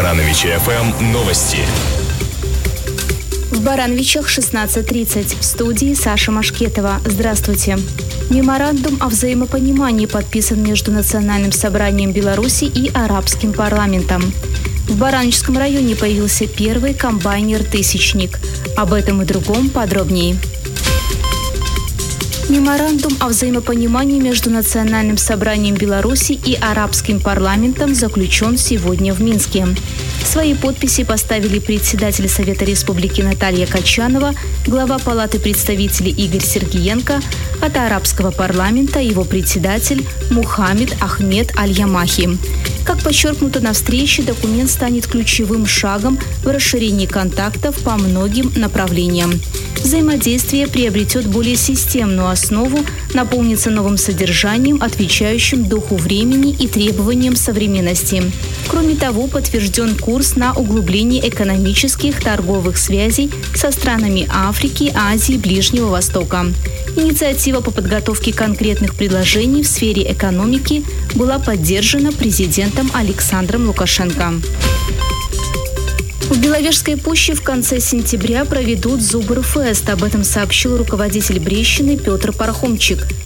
Барановичи ФМ новости. В Барановичах 16:30. В студии Саша Машкетова. Здравствуйте. Меморандум о взаимопонимании подписан между Национальным собранием Беларуси и Арабским парламентом. В Барановичском районе появился первый комбайнер-тысячник. Об этом и другом подробнее. Меморандум о взаимопонимании между Национальным собранием Беларуси и Арабским парламентом заключен сегодня в Минске. Свои подписи поставили председатель Совета Республики Наталья Качанова, глава Палаты представителей Игорь Сергиенко, от Арабского парламента его председатель Мухаммед Ахмед Аль-Ямахи. Как подчеркнуто на встрече, документ станет ключевым шагом в расширении контактов по многим направлениям. Взаимодействие приобретет более системную основу, наполнится новым содержанием, отвечающим духу времени и требованиям современности. Кроме того, подтвержден курс на углубление экономических торговых связей со странами Африки, Азии, Ближнего Востока. Инициатива по подготовке конкретных предложений в сфере экономики была поддержана президентом Александром Лукашенко. В Беловежской пуще в конце сентября проведут Зубр-фест. Об этом сообщил руководитель Брещины Петр Пархомчик.